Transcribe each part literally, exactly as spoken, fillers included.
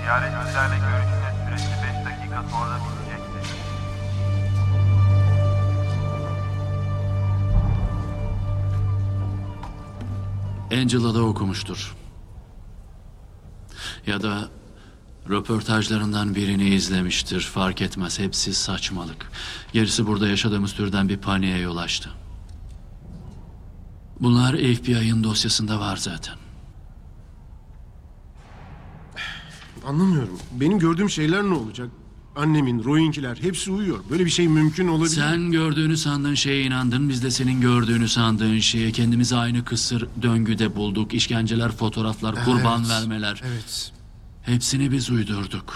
Ziyaretçilerle görüşme süresi beş dakika sonra bitecektir. Angela da okumuştur. Ya da röportajlarından birini izlemiştir. Fark etmez. Hepsi saçmalık. Gerisi burada yaşadığımız türden bir paniğe yol açtı. Bunlar F B I'ın dosyasında var zaten. Anlamıyorum. Benim gördüğüm şeyler ne olacak? Annemin, Roy'inkiler hepsi uyuyor. Böyle bir şey mümkün olabilir mi? Sen gördüğünü sandığın şeye inandın. Biz de senin gördüğünü sandığın şeye kendimizi aynı kısır döngüde bulduk. İşkenceler, fotoğraflar, kurban Evet, vermeler. Evet. Hepsini biz uydurduk.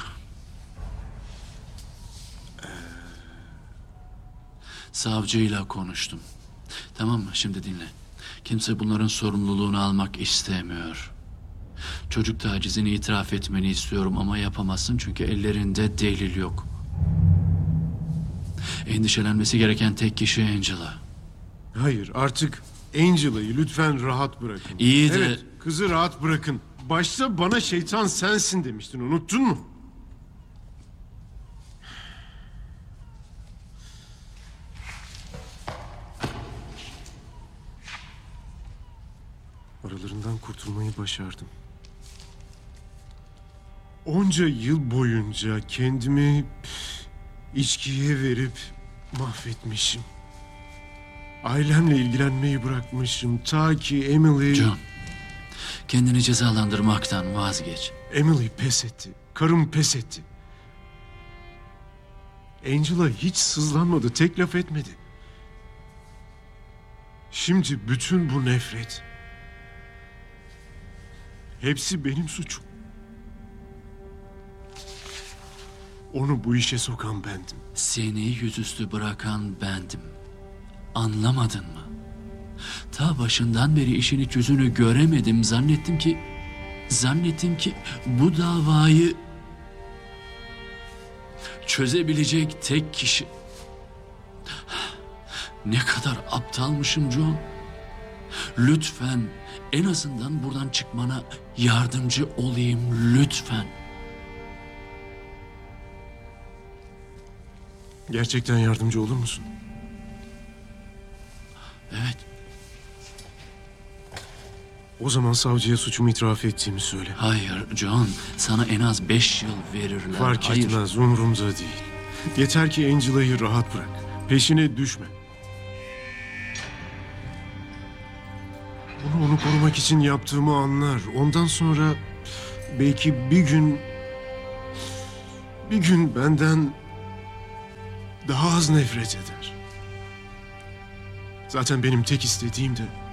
Savcıyla konuştum. Tamam mı? Şimdi dinle. Kimse bunların sorumluluğunu almak istemiyor. Çocuk tacizini itiraf etmeni istiyorum ama yapamazsın çünkü ellerinde delil yok. Endişelenmesi gereken tek kişi Angela. Hayır, artık Angela'yı lütfen rahat bırakın. İyi de- Evet, kızı rahat bırakın. Başta bana şeytan sensin demiştin, unuttun mu? Aralarından kurtulmayı başardım. Onca yıl boyunca kendimi içkiye verip mahvetmişim. Ailemle ilgilenmeyi bırakmışım ta ki Emily... John, kendini cezalandırmaktan vazgeç. Emily pes etti. Karım pes etti. Angela hiç sızlanmadı, tek laf etmedi. Şimdi bütün bu nefret... hepsi benim suçum. Onu bu işe sokan bendim. Seni yüzüstü bırakan bendim. Anlamadın mı? Ta başından beri işin iç yüzünü göremedim. Zannettim ki... Zannettim ki bu davayı... çözebilecek tek kişi... Ne kadar aptalmışım John. Lütfen en azından buradan çıkmana yardımcı olayım lütfen. Gerçekten yardımcı olur musun? Evet, O zaman savcıya suçumu itiraf ettiğimi söyle. hayır John. Sana en az beş yıl verirler. Fark hayır. etmez, umurumda değil. Yeter ki Angela'yı rahat bırak. Peşine düşme. Bunu onu korumak için yaptığımı anlar. Ondan sonra belki bir gün... bir gün benden daha az nefret eder. Zaten benim tek istediğim de